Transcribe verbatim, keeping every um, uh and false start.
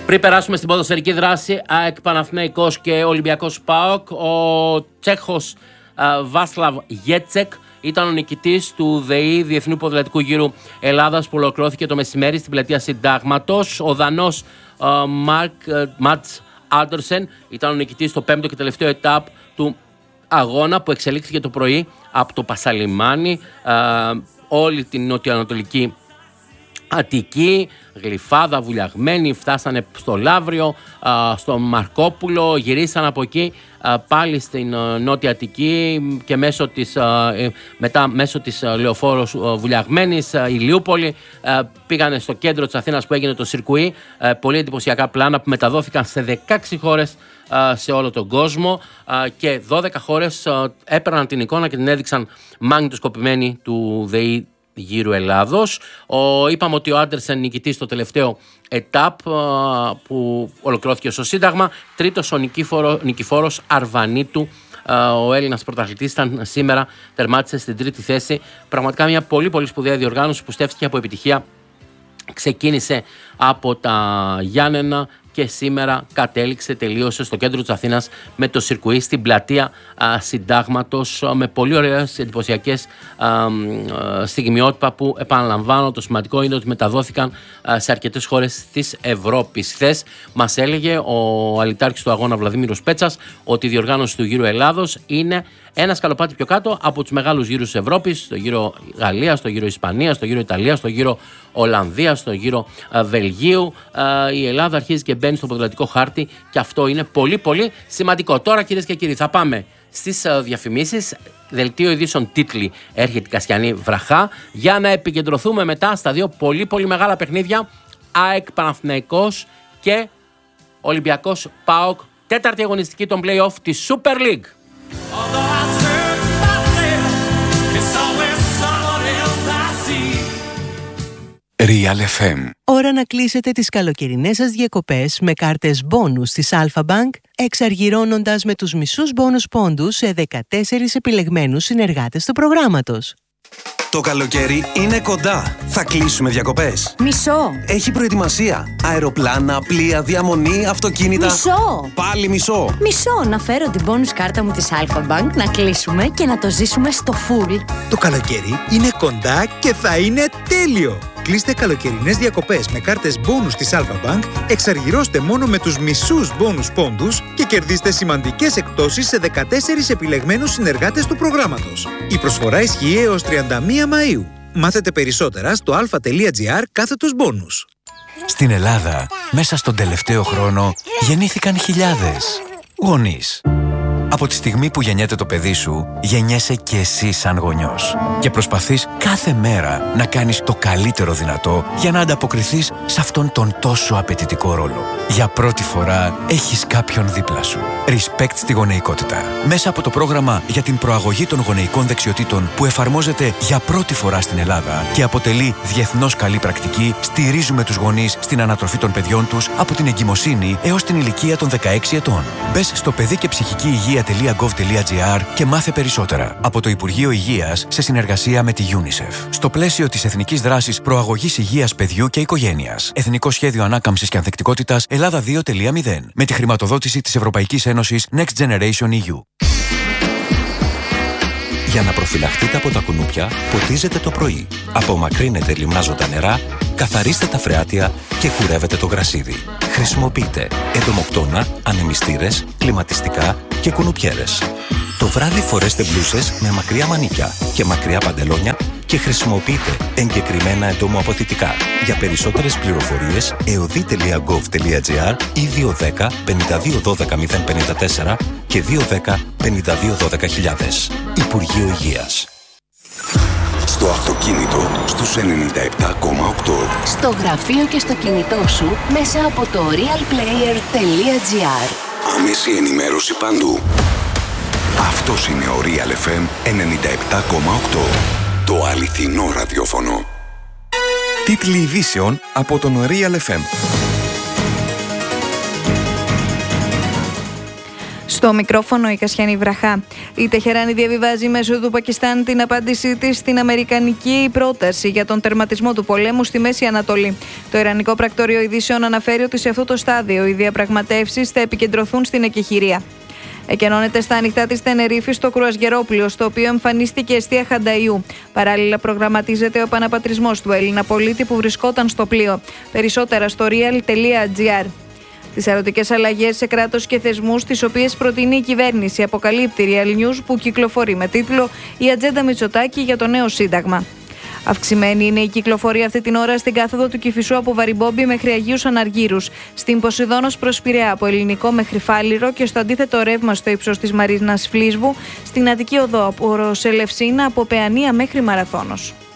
Πριν περάσουμε στην ποδοσφαιρική δράση, ΑΕΚ Παναθηναϊκός και Ολυμπιακός ΠΑΟΚ, ο Τσέχος Βάσλαβ Γέτσεκ ήταν ο νικητής του ΔΕΗ Διεθνού Ποδηλατικού Γύρου Ελλάδας που ολοκληρώθηκε το μεσημέρι στην πλατεία Συντάγματος. Ο Δανός Μαρκ Ματς Άντερσεν ήταν ο νικητής στο πέμπτο και τελευταίο ετάπ του αγώνα που εξελίχθηκε το πρωί από το Πασαλιμάνι. Όλη την νοτιοανατολική Αττική, Γλυφάδα, Βουλιαγμένη, φτάσανε στο Λαύριο, στο Μαρκόπουλο, γυρίσαν από εκεί πάλι στην Νότια Αττική και μέσω της, μετά μέσω της Λεωφόρος Βουλιαγμένης, Ηλιούπολη, πήγανε στο κέντρο της Αθήνας που έγινε το σιρκουί. Πολύ εντυπωσιακά πλάνα που μεταδόθηκαν σε δεκαέξι χώρες σε όλο τον κόσμο και δώδεκα χώρες έπαιρναν την εικόνα και την έδειξαν μαγνητοσκοπημένη του ΔΕΗ Γύρου Ελλάδος. Ο, είπαμε ότι ο Άντερσεν νικητής στο τελευταίο ετάπ που ολοκληρώθηκε στο Σύνταγμα. Τρίτος ο Νικήφορο, Νικηφόρος Αρβανίτου, ο Έλληνας πρωταθλητής, ήταν σήμερα, τερμάτισε στην τρίτη θέση. Πραγματικά μια πολύ πολύ σπουδαία διοργάνωση που στέφθηκε από επιτυχία. Ξεκίνησε από τα Γιάννενα και σήμερα κατέληξε, τελείωσε στο κέντρο της Αθήνας με το σιρκουί στην πλατεία α, Συντάγματος, με πολύ ωραίες εντυπωσιακές στιγμιότυπα που, επαναλαμβάνω, το σημαντικό είναι ότι μεταδόθηκαν α, σε αρκετές χώρες της Ευρώπης. Χθες μας έλεγε ο αλυτάρχης του αγώνα Βλαδίμηρος Πέτσας ότι η διοργάνωση του Γύρου Ελλάδος είναι ένα σκαλοπάτι πιο κάτω από τους μεγάλους γύρους της Ευρώπης, στο Γύρο Γαλλίας, στο Γύρο Ισπανίας, στο Γύρο Ιταλίας, στο Γύρο Ολλανδίας, στο Γύρο α, Βελγίου. Α, η Ελλάδα αρχίζει και μπαίνει στο ποδηλατικό χάρτη και αυτό είναι πολύ πολύ σημαντικό. Τώρα, κυρίες και κύριοι, θα πάμε στις α, διαφημίσεις. Δελτίο ειδήσεων τίτλοι έρχεται η Κασιανή Βραχά για να επικεντρωθούμε μετά στα δύο πολύ πολύ μεγάλα παιχνίδια, ΑΕΚ Παναθηναϊκός και Ολυμπιακός ΠΑΟΚ, τέταρτη αγωνιστική των play-off της Super League. Real εφ εμ. Ώρα να κλείσετε τις καλοκαιρινές σας διακοπές με κάρτες μπόνους της Alpha Bank, εξαργυρώνοντας με τους μισούς μπόνους πόντους σε δεκατέσσερις επιλεγμένους συνεργάτες του προγράμματος. Το καλοκαίρι είναι κοντά. Θα κλείσουμε διακοπές. Μισό. Έχει προετοιμασία. Αεροπλάνα, πλοία, διαμονή, αυτοκίνητα. Μισό. Πάλι μισό. Μισό. Να φέρω την bonus κάρτα μου της Alpha Bank, να κλείσουμε και να το ζήσουμε στο full. Το καλοκαίρι είναι κοντά και θα είναι τέλειο. Κλείστε καλοκαιρινές διακοπές με κάρτες μπόνους της Alpha Bank, εξαργυρώστε μόνο με τους μισούς μπόνους πόντους και κερδίστε σημαντικές εκπτώσεις σε δεκατέσσερις επιλεγμένους συνεργάτες του προγράμματος. Η προσφορά ισχύει έως τριάντα μία Μαΐου. Μάθετε περισσότερα στο alpha.gr κάθετος μπόνους. Στην Ελλάδα, μέσα στον τελευταίο χρόνο, γεννήθηκαν χιλιάδες γονείς. Από τη στιγμή που γεννιέται το παιδί σου, γεννιέσαι και εσύ σαν γονιός. Και προσπαθείς κάθε μέρα να κάνεις το καλύτερο δυνατό για να ανταποκριθείς σε αυτόν τον τόσο απαιτητικό ρόλο. Για πρώτη φορά έχεις κάποιον δίπλα σου. Respect στη γονεϊκότητα. Μέσα από το πρόγραμμα για την προαγωγή των γονεϊκών δεξιοτήτων που εφαρμόζεται για πρώτη φορά στην Ελλάδα και αποτελεί διεθνώς καλή πρακτική, στηρίζουμε τους γονείς στην ανατροφή των παιδιών τους από την εγκυμοσύνη έως την ηλικία των δεκαέξι ετών. Μπες στο παιδί και ψυχική υγεία.gov.gr και μάθε περισσότερα από το Υπουργείο Υγείας σε συνεργασία με τη UNICEF. Στο πλαίσιο της Εθνικής Δράσης Προαγωγής Υγείας Παιδιού και Οικογένειας. Εθνικό Σχέδιο Ανάκαμψης και Ανθεκτικότητας Ελλάδα δύο κόμμα μηδέν. Με τη χρηματοδότηση της Ευρωπαϊκής Ένωσης Next Generation ι γιου. Για να προφυλαχτείτε από τα κουνούπια, ποτίζετε το πρωί. Απομακρύνετε λιμνάζοντα νερά, καθαρίστε τα φρεάτια και κουρεύετε το γρασίδι. Χρησιμοποιείτε εντομοκτώνα, ανεμιστήρες, κλιματιστικά και κουνουπιέρες. Το βράδυ φορέστε μπλούσες με μακριά μανίκια και μακριά παντελόνια και χρησιμοποιείτε εγκεκριμένα εντομοαποθητικά. Για περισσότερες πληροφορίες, eodi.gov.gr ή δύο ένα μηδέν πέντε δύο ένα δύο μηδέν πέντε τέσσερα και δύο ένα μηδέν πέντε δύο ένα δύο χιλιάδες. Υπουργείο Υγείας. Στο αυτοκίνητο, στους ενενήντα επτά κόμμα οκτώ. Στο γραφείο και στο κινητό σου, μέσα από το realplayer.gr. Άμεση ενημέρωση παντού. Αυτός είναι ο Real εφ εμ ενενήντα επτά κόμμα οκτώ. Το αληθινό ραδιόφωνο. Τίτλοι ειδήσεων από τον Real εφ εμ. Στο μικρόφωνο η Κασιανή Βραχά. Η Τεχεράνη διαβιβάζει μέσω του Πακιστάν την απάντησή της στην αμερικανική πρόταση για τον τερματισμό του πολέμου στη Μέση Ανατολή. Το Ιρανικό Πρακτορείο Ειδήσεων αναφέρει ότι σε αυτό το στάδιο οι διαπραγματεύσεις θα επικεντρωθούν στην εκεχηρία. Εκενώνεται στα ανοιχτά της Τενερίφης το κρουαζιερόπλοιο, στο οποίο εμφανίστηκε εστία Χανταϊού. Παράλληλα, προγραμματίζεται ο επαναπατρισμός του Έλληνα πολίτη που βρισκόταν στο πλοίο. Περισσότερα στο real τελεία gr. Τις ερωτικές αλλαγές σε κράτος και θεσμούς, τις οποίες προτείνει η κυβέρνηση, αποκαλύπτει Real News, που κυκλοφορεί με τίτλο «Η ατζέντα Μητσοτάκη για το νέο Σύνταγμα». Αυξημένη είναι η κυκλοφορία αυτή την ώρα στην κάθοδο του Κηφισού από Βαριμπόμπη μέχρι Αγίους Αναργύρους, στην Ποσειδώνος προς Πειραιά από Ελληνικό μέχρι Φάληρο και στο αντίθετο ρεύμα στο ύψος της Μαρίνας Φλίσβου, στην Αττική Οδό από Ροσελευσίνα από Παιανία μέχρι Μαραθώνος.